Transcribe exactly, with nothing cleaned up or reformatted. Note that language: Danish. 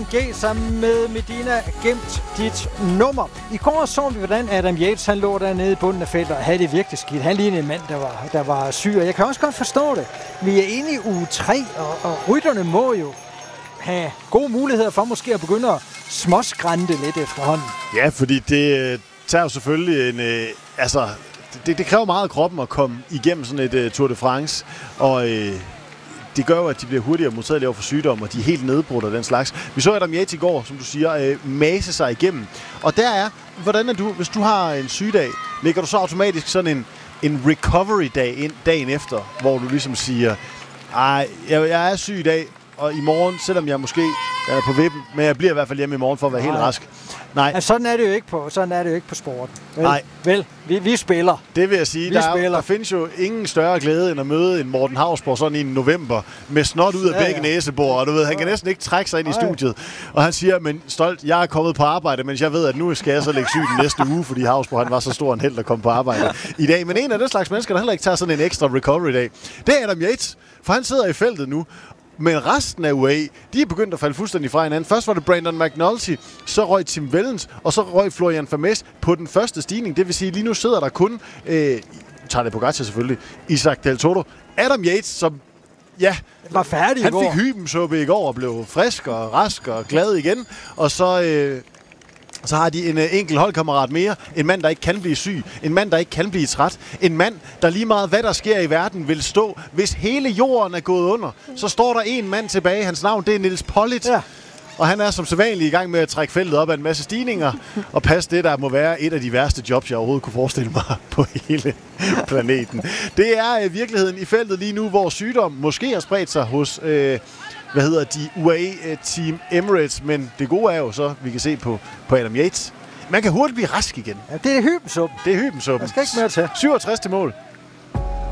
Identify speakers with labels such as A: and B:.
A: G sammen med Medina gemt dit nummer. I går så vi, hvordan Adam Yates han lå dernede i bunden af feltet og havde det virkelig skidt. Han lignede en mand, der var, der var syg, og jeg kan også godt forstå det. Vi er inde i uge tre, og, og rytterne må jo have gode muligheder for måske at begynde at småskrænte lidt efterhånden.
B: Ja, fordi det tager jo selvfølgelig en... Øh, altså, det, det kræver meget af kroppen at komme igennem sådan et uh, Tour de France, og... Øh, det gør jo, at de bliver hurtigere modtagelige over for sygdom, og de er helt nedbrudt af den slags. Vi så Adam Yates i går, som du siger, øh, mase sig igennem. Og der er, hvordan er du, hvis du har en sygedag, lægger du så automatisk sådan en, en recovery-dag ind dagen efter, hvor du ligesom siger, ej, jeg, jeg er syg i dag, og i morgen, selvom jeg måske er på vippen, men jeg bliver i hvert fald hjemme i morgen for at være Nej. helt rask. Nej.
A: Ja, sådan er det jo ikke på, sådan er det jo ikke på sporten. Vel?
B: Nej.
A: Vel, vi, vi spiller.
B: Det vil jeg sige. Der, er, der findes jo ingen større glæde end at møde en Morten Hausborg sådan i november med snot ud af ja, begge ja. næsebor, og du ved, han kan næsten ikke trække sig ind Nej. i studiet. Og han siger, men stolt, jeg er kommet på arbejde, mens jeg ved, at nu skal jeg så lægge syg den næste uge, fordi Hausborg han var så stor en held at komme på arbejde i dag. Men en af den slags mennesker, der heller ikke tager sådan en ekstra recovery-dag, det er Adam Yates, for han sidder i feltet nu. Men resten af U A E, de er begyndt at falde fuldstændig fra hinanden. Først var det Brandon McNulty, så røg Tim Wellens, og så røg Florian Vermees på den første stigning. Det vil sige, lige nu sidder der kun, øh, Tadej Pogačar selvfølgelig, Isaac Del Toro, Adam Yates, som ja,
A: var færdig
B: han
A: i går.
B: fik hybensuppe i går og blev frisk og rask og glad igen. Og så... Øh, Så har de en øh, enkelt holdkammerat mere. En mand, der ikke kan blive syg. En mand, der ikke kan blive træt. En mand, der lige meget hvad der sker i verden, vil stå. Hvis hele jorden er gået under, så står der en mand tilbage. Hans navn, det er Nils Pollitt. Ja. Og han er som sædvanlig i gang med at trække feltet op af en masse stigninger. Og passe det, der må være et af de værste jobs, jeg overhovedet kunne forestille mig på hele planeten. Det er øh, virkeligheden i feltet lige nu, hvor sygdom måske har spredt sig hos... Øh, hvad hedder de, U A E-team Emirates, men det gode er jo så, vi kan se på, på Adam Yates. Man kan hurtigt blive rask igen.
A: Ja, det er hybensuppen.
B: Det er hybensuppen.
A: Der skal ikke mere til.
B: syvogtres til mål.